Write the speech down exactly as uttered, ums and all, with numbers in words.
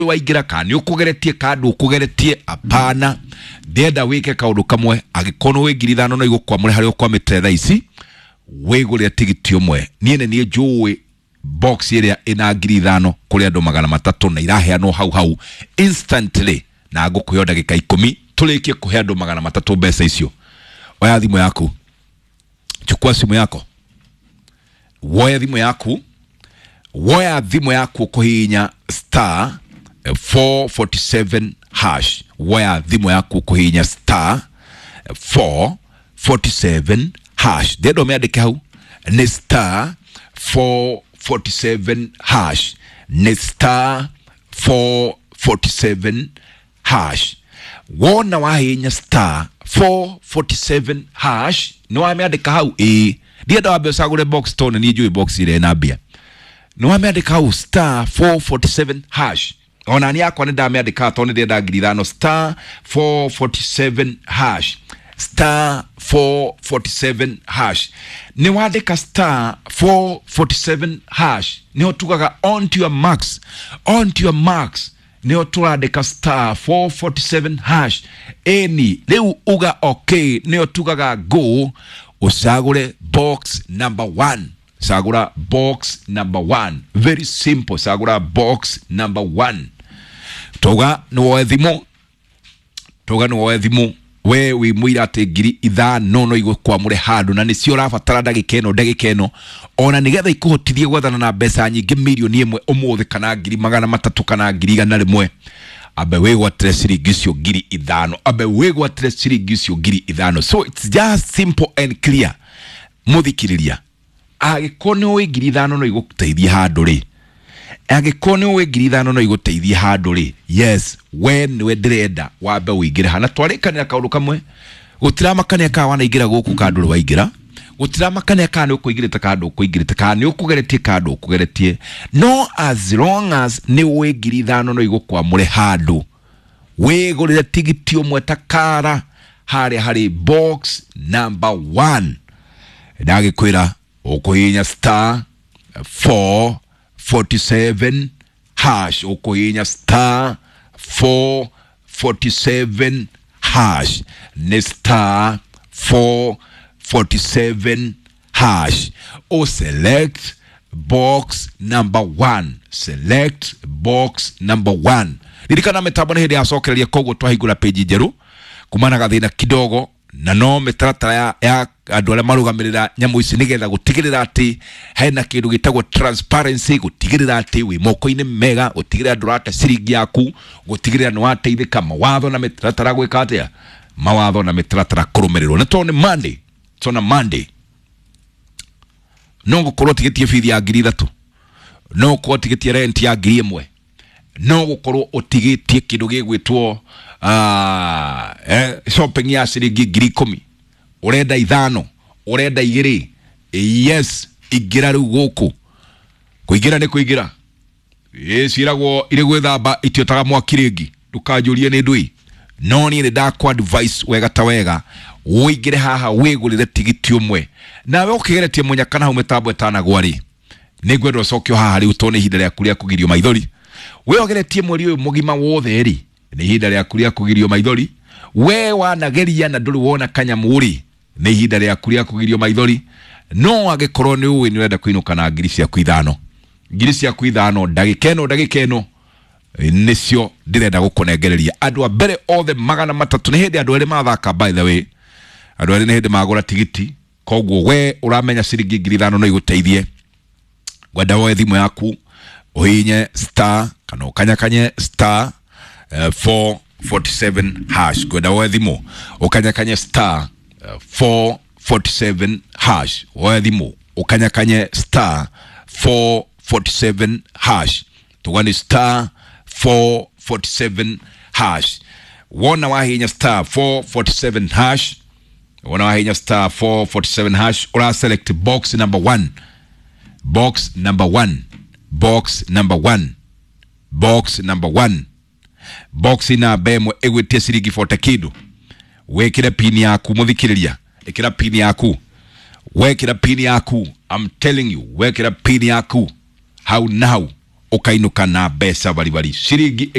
waigira kani ukugeretie kadu ukugeretie apana ndenda wike kaundu kamwe agikono we ngiri ithano no igukwa hari ukwamite thaa ici wigure tigiti umwe niene nie njui box area ina ngiri ithano kuri andu magana matatu na iraheanwo hau hau instantly na ngukuyo ndagika ikumi tulikie kuhe andu magana matatu mbeca icio. Oya thimu yaku, chukua simu yako, woya thimu yaku, woya thimu yaku kuhinya star four forty-seven hash. Woya thimu yaku kuhinya star four forty-seven hash. Dedo meandike hau ni star four forty-seven hash, ni star four forty-seven hash. Wona wahinya star four forty-seven hash no ameandika hau e dia da wabe sagure box tone ni juu box ile na bia no ameandika hau star four forty-seven hash. Ona ni yako ni da ameandika tone dia da ngiri ithano star four forty-seven hash, star four forty-seven hash. Ni wadeka star four forty-seven hash ni otugaga on to your marks, on to your marks ni oturadeka star four forty-seven hash. Eni leu uga okay ni otugaga go usagure box number one. Sagura box number one, very simple. Sagura box number one. Toga no ethimu, toga no ethimu we wi mwira te ngiri ithano no igukwa mure handu na nicio rabatara ndagika eno ndagika eno ona nigetha ikuhotithie gwathana na mbeca nyingi milioni imwe umuthi kana ngiri magana matatu kana ngiri igana rimwe. Abe we gwatire ciringi icio ngiri ithano, abe we gwatire ciringi icio ngiri ithano. So it's just simple and clear. Muthikiriria agikone we ngiri ithano no iguteithia handu ri, agikone we ngiri ithano no iguteithia handu ri, yes when we ndrenda wabe uingire hana twarikanira kaundu kamwe gutiramakania ka wana igira guku kandu waigira gutiramakania ka ni ukuigirite kandu ukuigirite ka ni ukugeretie kandu ukugeretie no as long as ni we ngiri ithano no igukwa mure handu wigurire tigiti umwe takara hari hari box number one. Ndagikwira ukuhinya star four forty-seven hash, ukuhinya star four forty-seven hash, ni star four forty-seven hash. O select box number one, select box number one. Ndirikana metabone hedi asokereria kogo twahigura page jeru kumana gathina kidogo na no metaratara ya, ya andu aria marugamirira nyamu ici nigetha gutigirira ati hena kindu gitagwo transparency, gutigirira ati wi moko-ini mega, gutigirira andu rata ciringi yaku, gutigirira no ateithika mawatho na metaratara gwika atia mawatho na metaratara kurumirirwo na to ni Monday. So na Monday no gukorwo tigetie fithi ya ngiri ithatu, no gukorwo tigetie rent ya ngiri imwe, no gukorwo utigetie kindu gigwitwo ah eh shopping ya ciringi ngiri ikumi, urenda ithano, urenda igiri, yes igira ru guku kuigira ni kuigira yes iragwo ire gwithamba itiotaga mwakiringi ndukanjurie ni ndui no ni ndakwa advice wega ta wega uigire haha wigurire tigiti umwe nawe ukigeretie munyakana hu metambo etana gwari nigwendo cokyo haha ri utone hinda ria kuria kugirio maithori we ogeretie mweri uyu mugima wothe ri ni hinda ria kuria kugirio maithori we wanageria na nduri wona kanyamuri ni hinda ria kuria kugirio maithori no agikorwo ni uwi ni wenda kuinuka na ngiri cia kuithano ngiri cia kuithano ndagikeno ndagikeno nicio ndirenda gukunengereria andu abere all the magana matatu ni hindi andu ere mathaka by the way andu ere ni hindi magura tigiti kogwo we uramenya ciringi ngiri ithano no iguteithie gwenda woe thimu yaku uhinye star kana ukanyakanye star uh, four forty-seven hash. Gwenda woe thimu ukanyakanye star uh, four forty-seven hash. Woe thimu ukanyakanye star four forty-seven hash. Tugani star four forty-seven hash. Wona wahinya star four forty-seven hash. Wona wahinya star four forty-seven hash. Ura select box number one. Box number one. Box number one. Box number one. Box ina bemo egwetie ciringi forty kidu. Wekira pini yaku muthikiriria. Ekira pini yaku. Wekira pini yaku. I'm telling you, wekira pini yaku. How now? ukainuka na mbeca bari bari ciringi